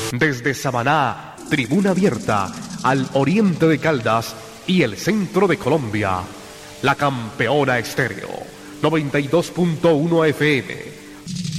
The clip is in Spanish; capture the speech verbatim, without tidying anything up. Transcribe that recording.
Desde Samaná, tribuna abierta, al oriente de Caldas y el centro de Colombia, la Campeona Estéreo, noventa y dos punto uno F M.